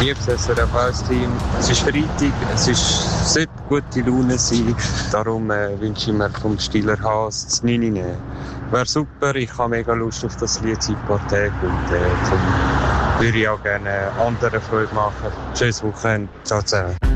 Liebes SRF-Team. Es ist Freitag, es sollte gute Laune sein. Darum wünsche ich mir vom Stiller Haas das 9 nehmen. Wäre super, ich habe mega Lust auf das Lied seit ein paar Tagen und darum würde ich auch gerne anderen Freude machen. Tschüss Wochenende, ciao zusammen.